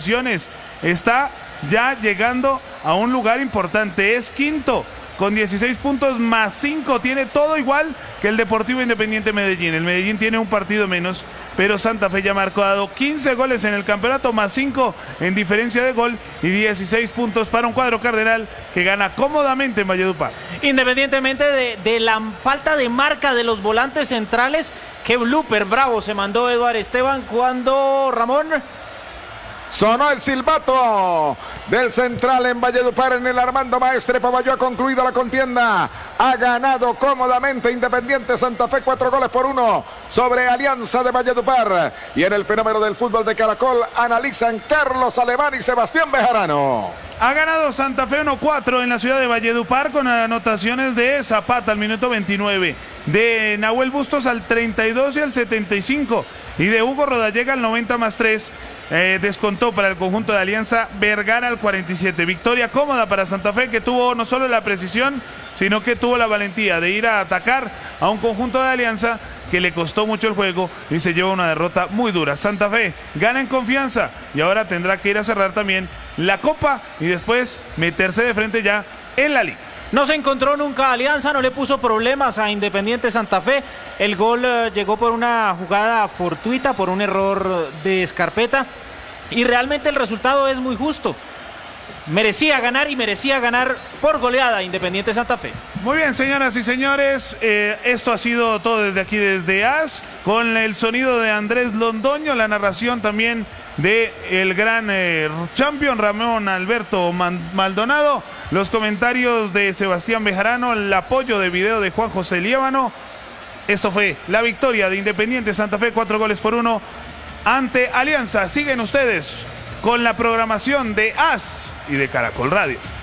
posiciones. Está ya llegando a un lugar importante. Es quinto con 16 puntos más 5. Tiene todo igual que el Deportivo Independiente Medellín. El Medellín tiene un partido menos, pero Santa Fe ya ha marcado 15 goles en el campeonato, más 5 en diferencia de gol y 16 puntos para un cuadro cardenal que gana cómodamente en Valledupar. Independientemente de la falta de marca de los volantes centrales, qué blooper bravo se mandó Eduardo Esteban cuando Ramón... Sonó el silbato del central en Valledupar en el Armando Maestre Pavalló. Ha concluido la contienda. Ha ganado cómodamente Independiente Santa Fe 4-1 sobre Alianza de Valledupar. Y en el fenómeno del fútbol de Caracol analizan Carlos Alemán y Sebastián Bejarano. Ha ganado Santa Fe 1-4 en la ciudad de Valledupar con anotaciones de Zapata al minuto 29, de Nahuel Bustos al 32 y al 75 y de Hugo Rodallega al 90 más 3. Descontó para el conjunto de Alianza Vergara al 47. Victoria cómoda para Santa Fe, que tuvo no solo la precisión, sino que tuvo la valentía de ir a atacar a un conjunto de Alianza que le costó mucho el juego y se lleva una derrota muy dura. Santa Fe gana en confianza y ahora tendrá que ir a cerrar también la Copa y después meterse de frente ya en la Liga. No se encontró nunca Alianza, no le puso problemas a Independiente Santa Fe. El gol llegó por una jugada fortuita, por un error de Escarpeta. Y realmente el resultado es muy justo. Merecía ganar y merecía ganar por goleada Independiente Santa Fe. Muy bien, señoras y señores, esto ha sido todo desde aquí, desde AS, con el sonido de Andrés Londoño, la narración también de el gran champion Ramón Alberto Maldonado, los comentarios de Sebastián Bejarano, el apoyo de video de Juan José Líbano. Esto fue la victoria de Independiente Santa Fe, 4-1 ante Alianza. Siguen ustedes con la programación de AS y de Caracol Radio.